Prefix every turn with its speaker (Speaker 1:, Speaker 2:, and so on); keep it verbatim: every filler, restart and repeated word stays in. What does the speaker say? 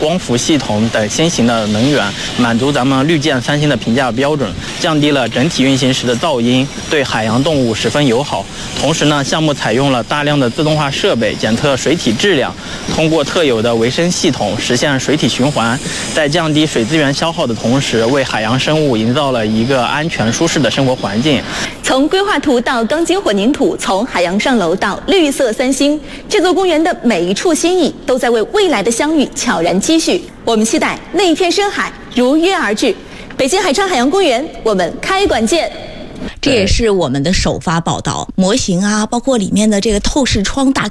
Speaker 1: 光伏系统等新型的能源，满足咱们绿建三星的评价标准，降低了整体运行时的噪音，对海洋动物十分友好。同时呢，项目采用了大量的自动化设备检测水体质量，通过特有的维生系统实现水体循环，在降低水资源消耗的同时，为海洋生物营造了一个安全舒适的生活环境。
Speaker 2: 从规划图到钢筋混凝土，从海洋上楼到绿色三星，这座公园的每一处心意都在为未来的相遇悄然积蓄。我们期待那一片深海如约而至。北京海川海洋公园，我们开馆见。
Speaker 3: 这也是我们的首发报道，模型啊，包括里面的这个透视窗打开。